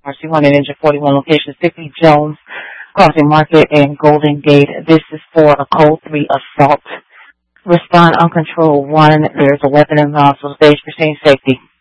RC 1 and Engine 41, location 60 Jones Crossing Market and Golden Gate. This is for a Code 3 assault. Respond uncontrolled 1. There's a weapon involved, so stage proceeding safety.